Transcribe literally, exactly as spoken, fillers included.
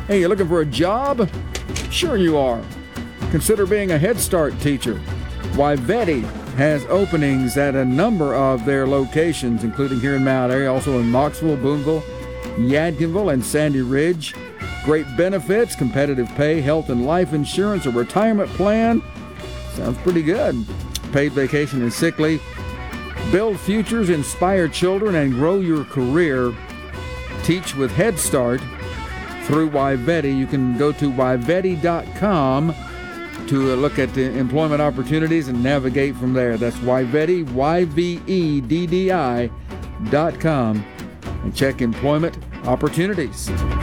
Hey, you looking for a job? Sure you are. Consider being a Head Start teacher. Wyvetti has openings at a number of their locations, including here in Mount Airy, also in Moxville, Boonville, Yadkinville, and Sandy Ridge. Great benefits, competitive pay, health and life insurance, a retirement plan. Sounds pretty good. Paid vacation and sick leave. Build futures, inspire children, and grow your career. Teach with Head Start through Wyvetti. You can go to wyvetti dot com to look at the employment opportunities and navigate from there. That's Wyvetti, Y V E D D I dot com, and check employment opportunities.